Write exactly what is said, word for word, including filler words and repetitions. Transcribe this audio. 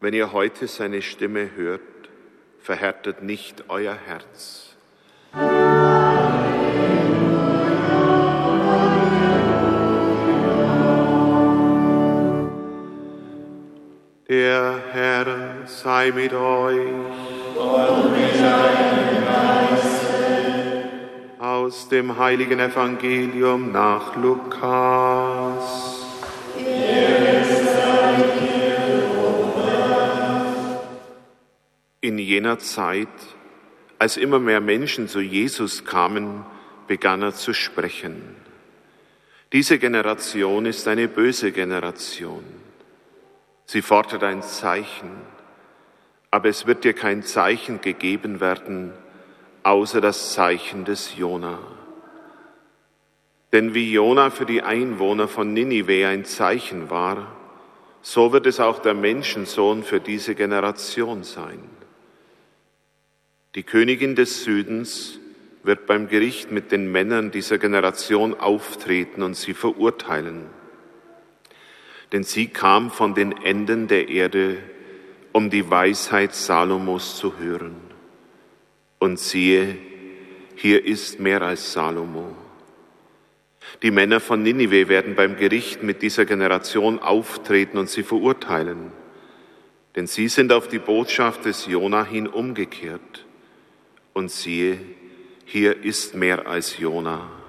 Wenn ihr heute seine Stimme hört, verhärtet nicht euer Herz. Der Herr sei mit euch. Und mit deinem Geiste. Aus dem heiligen Evangelium nach Lukas. In jener Zeit, als immer mehr Menschen zu Jesus kamen, begann er zu sprechen. Diese Generation ist eine böse Generation. Sie fordert ein Zeichen, aber es wird dir kein Zeichen gegeben werden, außer das Zeichen des Jona. Denn wie Jona für die Einwohner von Ninive ein Zeichen war, so wird es auch der Menschensohn für diese Generation sein. Die Königin des Südens wird beim Gericht mit den Männern dieser Generation auftreten und sie verurteilen. Denn sie kam von den Enden der Erde, um die Weisheit Salomos zu hören. Und siehe, hier ist mehr als Salomo. Die Männer von Ninive werden beim Gericht mit dieser Generation auftreten und sie verurteilen. Denn sie sind auf die Botschaft des Jona hin umgekehrt. Und siehe, hier ist mehr als Jona.